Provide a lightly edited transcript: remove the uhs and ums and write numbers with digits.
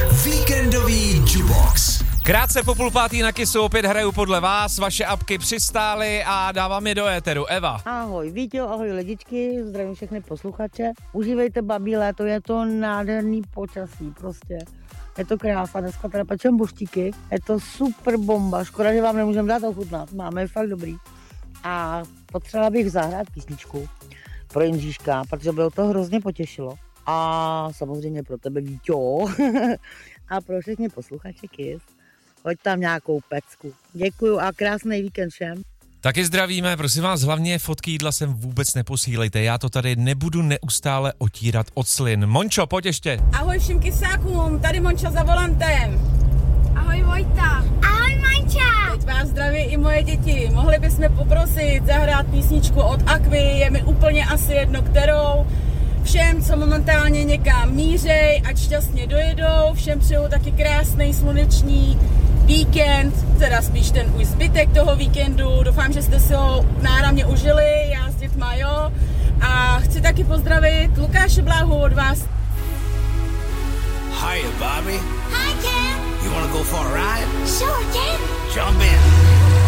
Víkendový Jukebox. Krátce po 4:30 na Kissu opět hraju podle vás, vaše apky přistály a dávám je do éteru. Eva. Ahoj Víťo, ahoj lidičky, zdravím všechny posluchače. Užívejte babí léto, je to nádherný počasí prostě. Je to krása, dneska teda pečem buštíky, je to super bomba, škoda, že vám nemůžeme dát ochutnat, máme je fakt dobrý. A potřebovala bych zahrát písničku pro Jindříška, protože by ho to hrozně potěšilo. A samozřejmě pro tebe Víťo a pro všechny posluchače Kiss. Hoď tam nějakou pecku. Děkuju a krásný víkend všem. Taky zdravíme, prosím vás, hlavně fotky jídla sem vůbec neposílejte, já to tady nebudu neustále otírat od slin. Mončo, pojď ještě. Ahoj všem kysákům, tady Monča za volantem. Ahoj Vojta. Ahoj Monča. Teď vás zdraví i moje děti. Mohli bychom poprosit zahrát písničku od Aquy, je mi úplně asi jedno kterou. Všem, co momentálně někam mířej, ať šťastně dojedou, všem přeju taky krásný slunečný víkend, teda spíš ten už zbytek toho víkendu. Doufám, že jste si ho náramně užili, já s dětma jo. A chci taky pozdravit Lukáše Bláhu od vás. Hiya, Bobby. Hi Ken. You wanna go for a ride? Sure Ken. Jump in.